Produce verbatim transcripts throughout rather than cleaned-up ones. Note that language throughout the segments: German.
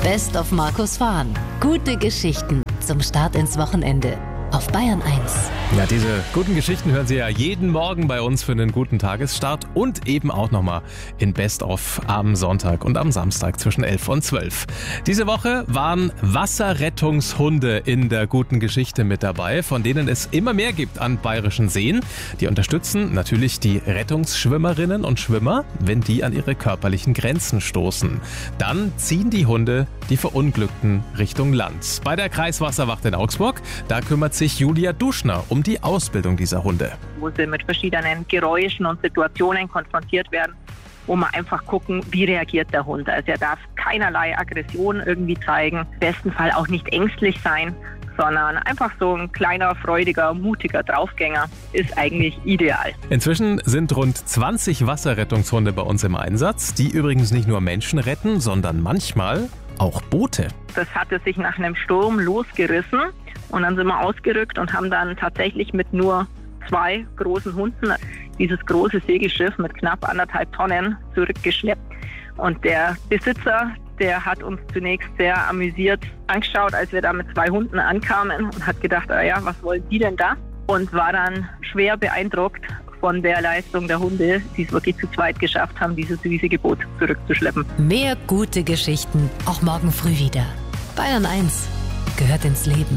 Best of Markus Fahn. Gute Geschichten zum Start ins Wochenende auf Bayern eins. Ja, diese guten Geschichten hören Sie ja jeden Morgen bei uns für einen guten Tagesstart und eben auch nochmal in Best of am Sonntag und am Samstag zwischen elf und zwölf. Diese Woche waren Wasserrettungshunde in der guten Geschichte mit dabei, von denen es immer mehr gibt an bayerischen Seen. Die unterstützen natürlich die Rettungsschwimmerinnen und Schwimmer, wenn die an ihre körperlichen Grenzen stoßen. Dann ziehen die Hunde die Verunglückten Richtung Land. Bei der Kreiswasserwacht in Augsburg, da kümmert sich Julia Duschner um die Ausbildung dieser Hunde. Wo sie mit verschiedenen Geräuschen und Situationen konfrontiert werden, wo man einfach gucken, wie reagiert der Hund. Also er darf keinerlei Aggression irgendwie zeigen, im besten Fall auch nicht ängstlich sein, sondern einfach so ein kleiner, freudiger, mutiger Draufgänger ist eigentlich ideal. Inzwischen sind rund zwanzig Wasserrettungshunde bei uns im Einsatz, die übrigens nicht nur Menschen retten, sondern manchmal auch Boote. Das hatte sich nach einem Sturm losgerissen und dann sind wir ausgerückt und haben dann tatsächlich mit nur zwei großen Hunden dieses große Segelschiff mit knapp anderthalb Tonnen zurückgeschleppt. Und der Besitzer, der hat uns zunächst sehr amüsiert angeschaut, als wir da mit zwei Hunden ankamen und hat gedacht, ah ja, was wollen die denn da? Und war dann schwer beeindruckt von der Leistung der Hunde, die es wirklich zu zweit geschafft haben, dieses riesige Boot zurückzuschleppen. Mehr gute Geschichten, auch morgen früh wieder. Bayern eins gehört ins Leben.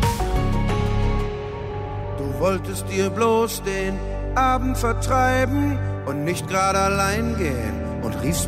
Du wolltest dir bloß den Abend vertreiben und nicht gerade allein gehen und riefst